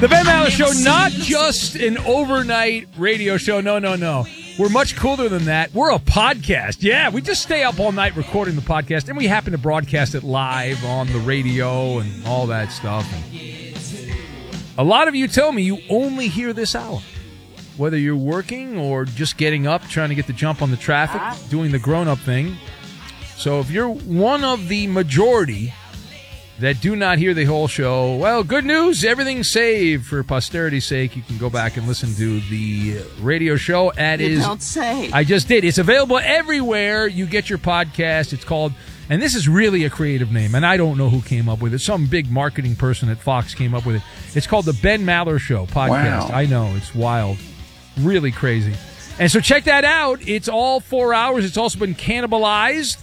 The Ben Maller Show, not just an overnight radio show. No. We're much cooler than that. We're a podcast. Yeah, we just stay up all night recording the podcast, and we happen to broadcast it live on the radio and all that stuff. And a lot of you tell me you only hear this hour, whether you're working or just getting up, trying to get the jump on the traffic, doing the grown-up thing. So if you're one of the majority that do not hear the whole show, well, good news. Everything's saved for posterity's sake. You can go back and listen to the radio show. Don't say. I just did. It's available everywhere you get your podcast. It's called, and this is really a creative name, and I don't know who came up with it. Some big marketing person at Fox came up with it. It's called the Ben Maller Show podcast. Wow. I know. It's wild. Really crazy. And so check that out. It's all 4 hours. It's also been cannibalized.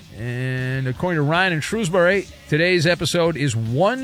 And according to Ryan in Shrewsbury, today's episode is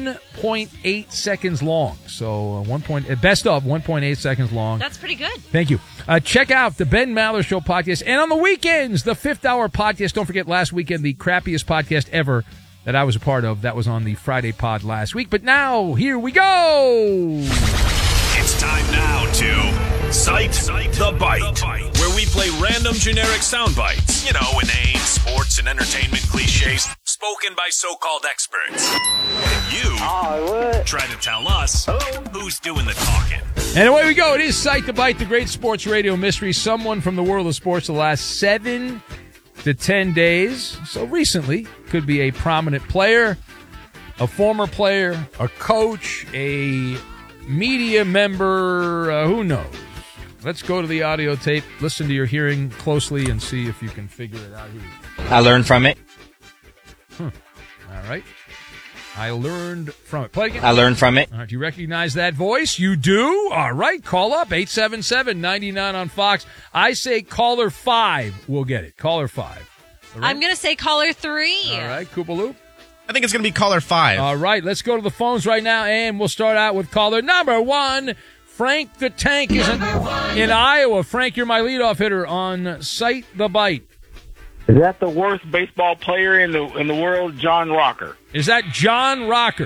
1.8 seconds long. So best of 1.8 seconds long. That's pretty good. Thank you. Check out the Ben Maller Show podcast. And on the weekends, the 5th Hour podcast. Don't forget last weekend, the crappiest podcast ever that I was a part of. That was on the Friday pod last week. But now, here we go. It's time now to Cite the Bite, where we play random generic sound bites. You know, inane sports and entertainment cliches spoken by so-called experts. And you try to tell us who's doing the talking. And away we go. It is Cite the Bite, the great sports radio mystery. Someone from the world of sports the last 7 to 10 days. So recently, could be a prominent player, a former player, a coach, a media member, who knows? Let's go to the audio tape, listen to your hearing closely, and see if you can figure it out here. I learned from it. All right. I learned from it. Play again. I learned from it. All right. Do you recognize that voice? You do? All right. Call up 877-99 on Fox. I say caller 5 will get it. Caller 5. I'm going to say caller 3. All right. Koopaloop. I think it's going to be caller 5. All right. Let's go to the phones right now, and we'll start out with caller number 1. Frank the Tank is in Iowa. Frank, you're my leadoff hitter on Cite the Bite. Is that the worst baseball player in the world, John Rocker? Is that John Rocker?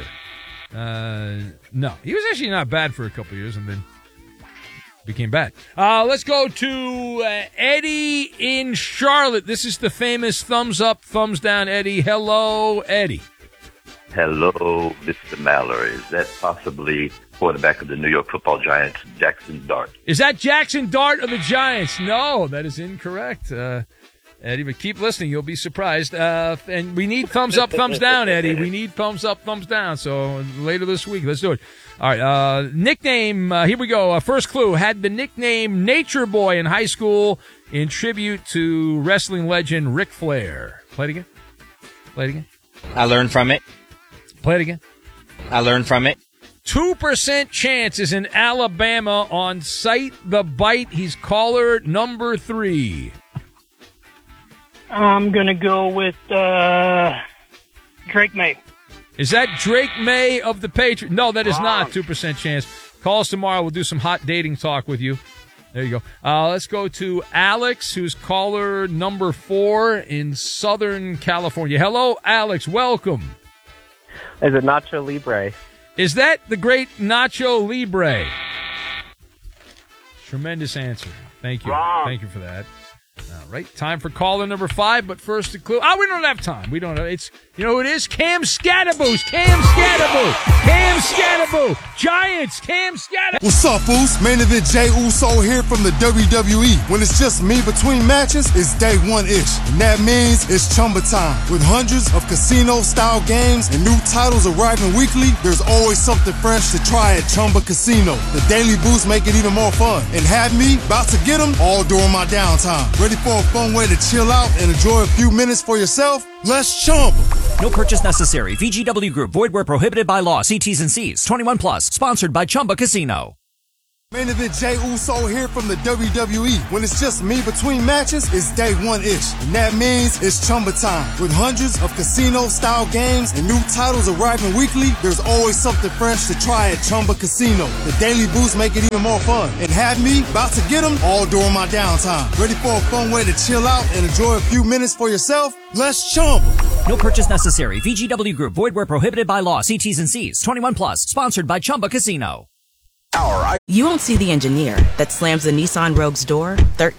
No. He was actually not bad for a couple of years and then became bad. Let's go to Eddie in Charlotte. This is the famous thumbs up, thumbs down Eddie. Hello, Eddie. Hello, Mr. Maller. Is that possibly quarterback of the New York Football Giants, Jackson Dart? Is that Jackson Dart of the Giants? No, that is incorrect. Eddie, but keep listening. You'll be surprised. And we need thumbs up, thumbs down, Eddie. We need thumbs up, thumbs down. So later this week, let's do it. All right. Nickname, here we go. First clue, had the nickname Nature Boy in high school in tribute to wrestling legend Ric Flair. Play it again. Play it again. I learned from it. Play it again. I learned from it. 2% chance is in Alabama on Cite the Bite. He's caller number 3. I'm going to go with Drake May. Is that Drake May of the Patriots? No, that is not 2% chance. Call us tomorrow. We'll do some hot dating talk with you. There you go. Let's go to Alex, who's caller number 4 in Southern California. Hello, Alex. Welcome. Is it Nacho Libre? Is that the great Nacho Libre? Tremendous answer. Thank you. Wrong. Thank you for that. All right, time for caller number 5, but first the clue. We don't have time. We don't know. It's, you know who it is? Cam Scatterboo. Cam Scatterboo. Cam Scatterboo. Giants. Cam Scatterboo. What's up, Foos? Main event Jay Uso here from the WWE. When it's just me between matches, it's day one-ish. And that means it's Chumba time. With hundreds of casino-style games and new titles arriving weekly, there's always something fresh to try at Chumba Casino. The daily boosts make it even more fun. And have me about to get them all during my downtime. Ready for a fun way to chill out and enjoy a few minutes for yourself? Let's Chumba. No purchase necessary. VGW Group. Void where prohibited by law. See T's and C's. 21 plus. Sponsored by Chumba Casino. Main event Jay Uso here from the WWE. When it's just me between matches, it's day one-ish. And that means it's Chumba time. With hundreds of casino-style games and new titles arriving weekly, there's always something fresh to try at Chumba Casino. The daily boosts make it even more fun. And have me about to get them all during my downtime. Ready for a fun way to chill out and enjoy a few minutes for yourself? Let's Chumba. No purchase necessary. VGW Group. Void where prohibited by law. See T's and C's. 21 plus. Sponsored by Chumba Casino. You won't see the engineer that slams the Nissan Rogue's door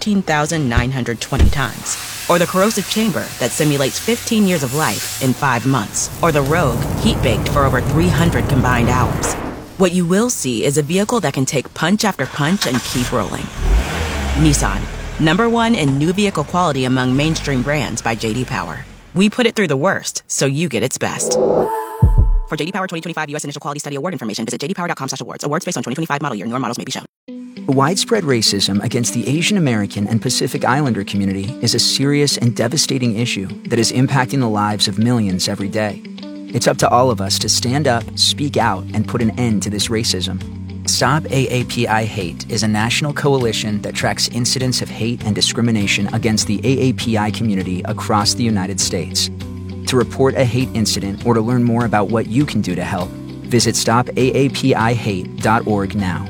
13,920 times. Or the corrosive chamber that simulates 15 years of life in 5 months. Or the Rogue heat-baked for over 300 combined hours. What you will see is a vehicle that can take punch after punch and keep rolling. Nissan, #1 in new vehicle quality among mainstream brands by J.D. Power. We put it through the worst, so you get its best. For J.D. Power 2025 U.S. Initial Quality Study Award information, visit jdpower.com/awards. Awards based on 2025 model year. Newer models may be shown. Widespread racism against the Asian American and Pacific Islander community is a serious and devastating issue that is impacting the lives of millions every day. It's up to all of us to stand up, speak out, and put an end to this racism. Stop AAPI Hate is a national coalition that tracks incidents of hate and discrimination against the AAPI community across the United States. To report a hate incident or to learn more about what you can do to help, visit stopaapihate.org now.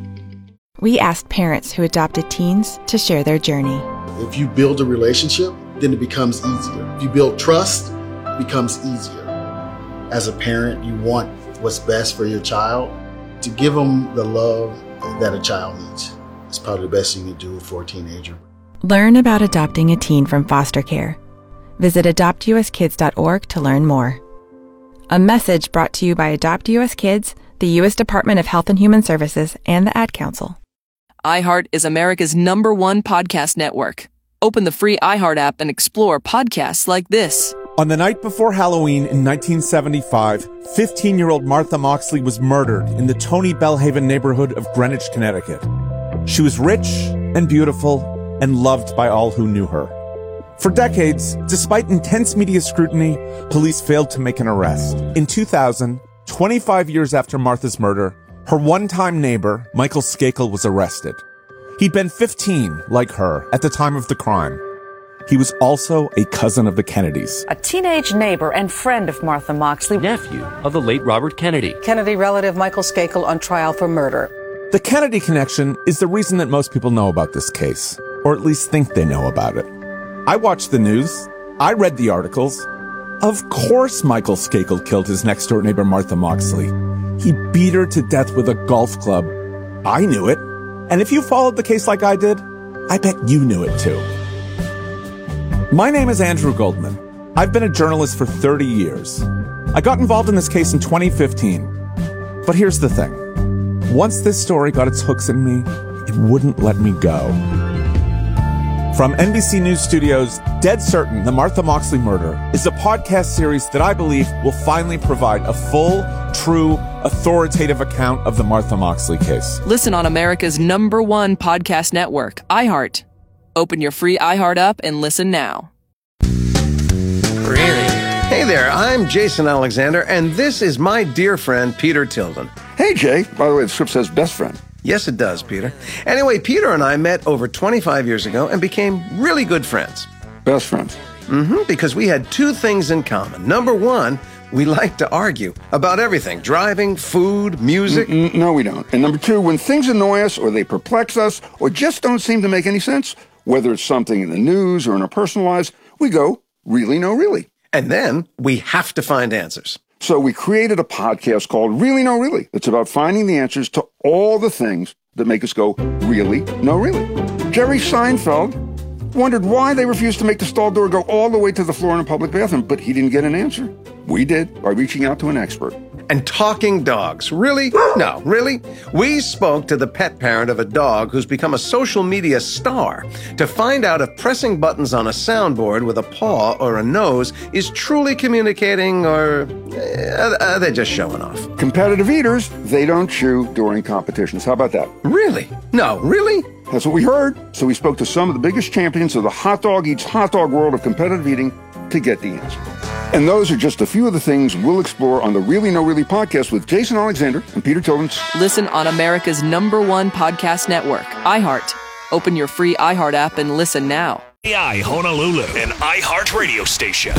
We asked parents who adopted teens to share their journey. If you build a relationship, then it becomes easier. If you build trust, it becomes easier. As a parent, you want what's best for your child. To give them the love that a child needs is probably the best thing you can do for a teenager. Learn about adopting a teen from foster care. Visit adoptuskids.org to learn more. A message brought to you by Adopt US Kids, the U.S. Department of Health and Human Services, and the Ad Council. iHeart is America's #1 podcast network. Open the free iHeart app and explore podcasts like this. On the night before Halloween in 1975, 15-year-old Martha Moxley was murdered in the Tony Bellhaven neighborhood of Greenwich, Connecticut. She was rich and beautiful and loved by all who knew her. For decades, despite intense media scrutiny, police failed to make an arrest. In 2000, 25 years after Martha's murder, her one-time neighbor, Michael Skakel, was arrested. He'd been 15, like her, at the time of the crime. He was also a cousin of the Kennedys. A teenage neighbor and friend of Martha Moxley. Nephew of the late Robert Kennedy. Kennedy relative Michael Skakel on trial for murder. The Kennedy connection is the reason that most people know about this case, or at least think they know about it. I watched the news. I read the articles. Of course Michael Skakel killed his next-door neighbor Martha Moxley. He beat her to death with a golf club. I knew it. And if you followed the case like I did, I bet you knew it too. My name is Andrew Goldman. I've been a journalist for 30 years. I got involved in this case in 2015. But here's the thing. Once this story got its hooks in me, it wouldn't let me go. From NBC News Studios, Dead Certain, The Martha Moxley Murder is a podcast series that I believe will finally provide a full, true, authoritative account of the Martha Moxley case. Listen on America's #1 podcast network, iHeart. Open your free iHeart app and listen now. Really? Hey there, I'm Jason Alexander, and this is my dear friend, Peter Tilden. Hey, Jay. By the way, the script says best friend. Yes, it does, Peter. Anyway, Peter and I met over 25 years ago and became really good friends. Best friends? Because we had two things in common. Number one, we like to argue about everything. Driving, food, music. No, we don't. And number two, when things annoy us or they perplex us or just don't seem to make any sense, whether it's something in the news or in our personal lives, we go, really, no, really. And then we have to find answers. So we created a podcast called Really No Really. It's about finding the answers to all the things that make us go, really, no, really. Jerry Seinfeld wondered why they refused to make the stall door go all the way to the floor in a public bathroom, but he didn't get an answer. We did by reaching out to an expert. And talking dogs. Really? No, really? We spoke to the pet parent of a dog who's become a social media star to find out if pressing buttons on a soundboard with a paw or a nose is truly communicating or are they just showing off? Competitive eaters, they don't chew during competitions. How about that? Really? No, really? That's what we heard. So we spoke to some of the biggest champions of the hot dog eats hot dog world of competitive eating to get the answer. And those are just a few of the things we'll explore on the Really No Really podcast with Jason Alexander and Peter Tilden. Listen on America's #1 podcast network, iHeart. Open your free iHeart app and listen now. AI Honolulu, an iHeart radio station.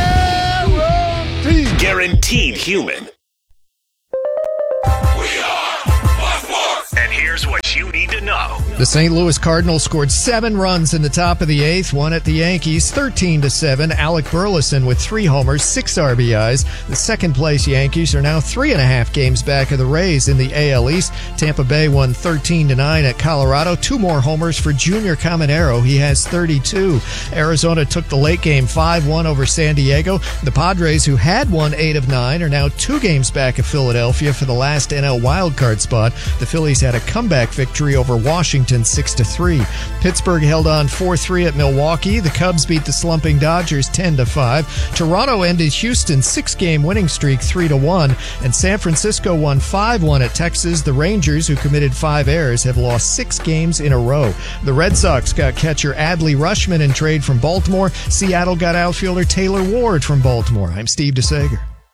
Guaranteed human. We are Buzzwords. And here's what you need to know. The St. Louis Cardinals scored 7 runs in the top of the 8th, won at the Yankees 13-7. Alec Burleson with 3 homers, 6 RBIs. The second-place Yankees are now 3.5 games back of the Rays in the AL East. Tampa Bay won 13-9 at Colorado. 2 more homers for Junior Caminero. He has 32. Arizona took the late game 5-1 over San Diego. The Padres, who had won 8 of 9, are now 2 games back of Philadelphia for the last NL wildcard spot. The Phillies had a comeback victory over Washington 6-3. Pittsburgh held on 4-3 at Milwaukee. The Cubs beat the slumping Dodgers 10-5. Toronto ended Houston's 6-game winning streak 3-1, and San Francisco won 5-1 at Texas. The Rangers, who committed 5 errors, have lost 6 games in a row. The Red Sox got catcher Adley Rutschman in trade from Baltimore. Seattle got outfielder Taylor Ward from Baltimore. I'm Steve DeSager.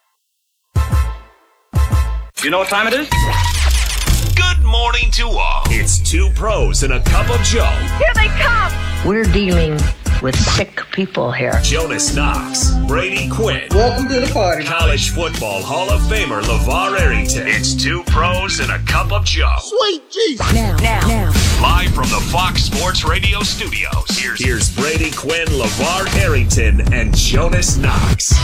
You know what time it is? Good morning to all. It's 2 pros and a cup of Joe. Here they come! We're dealing with sick people here. Jonas Knox, Brady Quinn. Welcome to the party. College Football Hall of Famer LeVar Arrington. It's 2 pros and a cup of Joe. Sweet Jesus. Now. Live from the Fox Sports Radio studios. Here's Brady Quinn, LeVar Arrington, and Jonas Knox.